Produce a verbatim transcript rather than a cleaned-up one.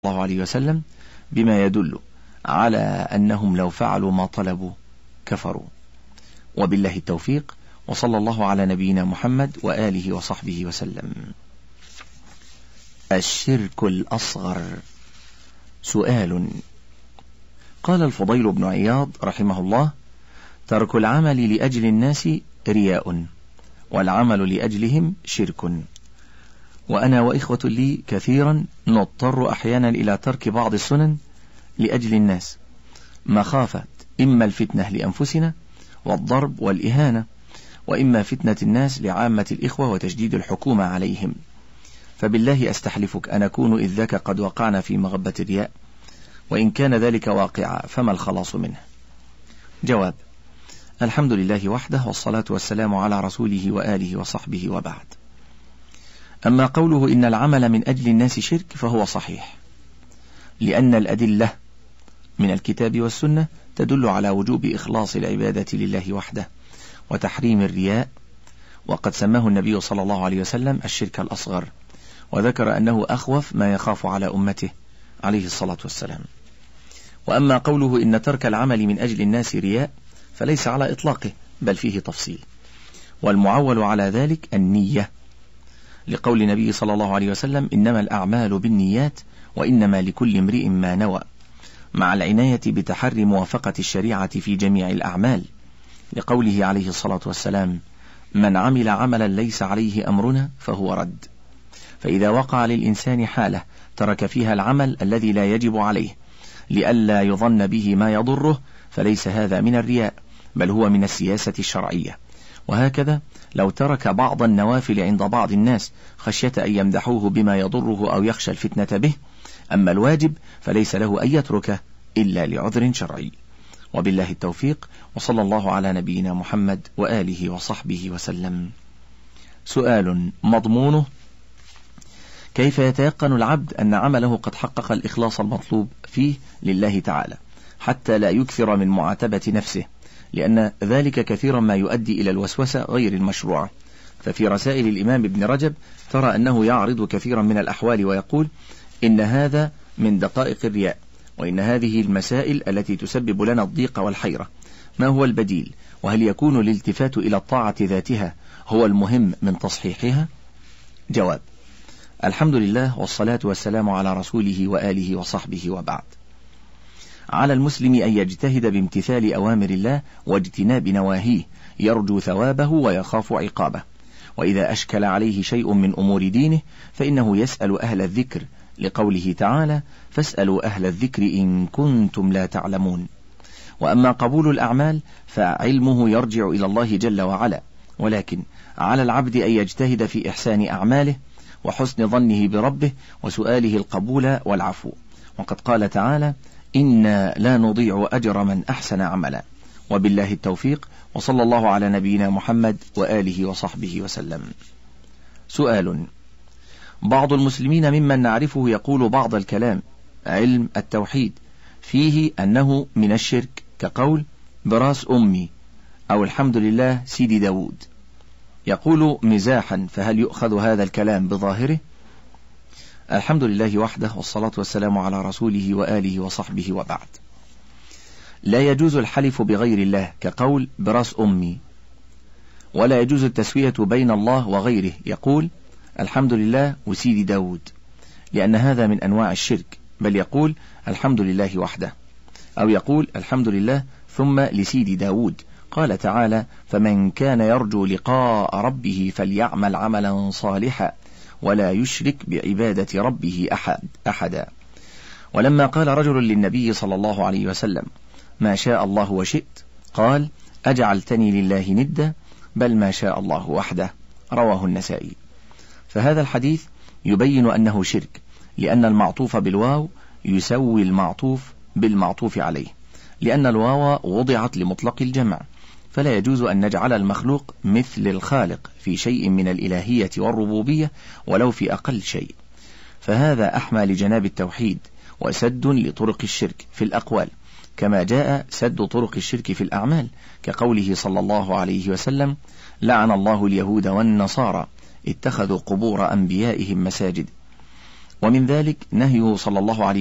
الله عليه وسلم بما يدل على أنهم لو فعلوا ما طلبوا كفروا. وبالله التوفيق، وصلى الله على نبينا محمد وآله وصحبه وسلم. الشرك الأصغر. سؤال. قال الفضيل بن عياض رحمه الله: ترك العمل لأجل الناس رياء، والعمل لأجلهم شرك. وأنا وإخوة لي كثيرا نضطر أحيانا إلى ترك بعض السنن لأجل الناس، مخافة إما الفتنة لأنفسنا والضرب والإهانة، وإما فتنة الناس لعامة الإخوة وتشديد الحكومة عليهم. فبالله أستحلفك أن أكون إذ ذاك قد وقعنا في مغبة الرياء، وإن كان ذلك واقعا فما الخلاص منه؟ جواب: الحمد لله وحده، والصلاة والسلام على رسوله وآله وصحبه، وبعد. أما قوله إن العمل من أجل الناس شرك فهو صحيح، لأن الأدلة من الكتاب والسنة تدل على وجوب إخلاص العبادة لله وحده وتحريم الرياء، وقد سماه النبي صلى الله عليه وسلم الشرك الأصغر، وذكر أنه أخوف ما يخاف على أمته عليه الصلاة والسلام. وأما قوله إن ترك العمل من أجل الناس رياء فليس على إطلاقه، بل فيه تفصيل، والمعول على ذلك النية، لقول النبي صلى الله عليه وسلم: إنما الأعمال بالنيات وإنما لكل امرئ ما نوى، مع العناية بتحري موافقة الشريعة في جميع الأعمال، لقوله عليه الصلاة والسلام: من عمل عملا ليس عليه أمرنا فهو رد. فإذا وقع للإنسان حالة ترك فيها العمل الذي لا يجب عليه لئلا يظن به ما يضره، فليس هذا من الرياء، بل هو من السياسة الشرعية. وهكذا لو ترك بعض النوافل عند بعض الناس خشية أن يمدحوه بما يضره أو يخشى الفتنة به، أما الواجب فليس له أن يتركه إلا لعذر شرعي. وبالله التوفيق، وصلى الله على نبينا محمد وآله وصحبه وسلم. سؤال مضمونه: كيف يتيقن العبد أن عمله قد حقق الإخلاص المطلوب فيه لله تعالى حتى لا يكثر من معاتبة نفسه، لأن ذلك كثيرا ما يؤدي إلى الوسوسة غير المشروعة. ففي رسائل الإمام ابن رجب ترى أنه يعرض كثيرا من الأحوال ويقول: إن هذا من دقائق الرياء، وإن هذه المسائل التي تسبب لنا الضيق والحيرة، ما هو البديل؟ وهل يكون الالتفات إلى الطاعة ذاتها هو المهم من تصحيحها؟ جواب: الحمد لله، والصلاة والسلام على رسوله وآله وصحبه، وبعد. على المسلم أن يجتهد بامتثال أوامر الله واجتناب نواهيه، يرجو ثوابه ويخاف عقابه. وإذا أشكل عليه شيء من أمور دينه فإنه يسأل أهل الذكر، لقوله تعالى: فاسألوا أهل الذكر إن كنتم لا تعلمون. وأما قبول الأعمال فعلمه يرجع إلى الله جل وعلا، ولكن على العبد أن يجتهد في إحسان أعماله وحسن ظنه بربه وسؤاله القبول والعفو. وقد قال تعالى: إنا لا نضيع أجر من أحسن عملا. وبالله التوفيق، وصلى الله على نبينا محمد وآله وصحبه وسلم. سؤال. بعض المسلمين ممن نعرفه يقول بعض الكلام علم التوحيد فيه أنه من الشرك، كقول براس أمي أو الحمد لله سيدي داود، يقول مزاحا، فهل يؤخذ هذا الكلام بظاهره؟ الحمد لله وحده، والصلاة والسلام على رسوله وآله وصحبه، وبعد. لا يجوز الحلف بغير الله كقول براس أمي، ولا يجوز التسوية بين الله وغيره، يقول الحمد لله وسيدي داود، لأن هذا من أنواع الشرك، بل يقول الحمد لله وحده، أو يقول الحمد لله ثم لسيدي داود. قال تعالى: فمن كان يرجو لقاء ربه فليعمل عملا صالحا ولا يشرك بعبادة ربه أحد أحدا. ولما قال رجل للنبي صلى الله عليه وسلم: ما شاء الله وشئت، قال: أجعلتني لله ندا، بل ما شاء الله وحده. رواه النسائي. فهذا الحديث يبين أنه شرك، لأن المعطوف بالواو يسوي المعطوف بالمعطوف عليه، لأن الواو وضعت لمطلق الجمع، فلا يجوز أن نجعل المخلوق مثل الخالق في شيء من الإلهية والربوبية ولو في أقل شيء. فهذا أحمى لجناب التوحيد وسد لطرق الشرك في الأقوال، كما جاء سد طرق الشرك في الأعمال، كقوله صلى الله عليه وسلم: لعن الله اليهود والنصارى اتخذوا قبور أنبيائهم مساجد. ومن ذلك نهيه صلى الله عليه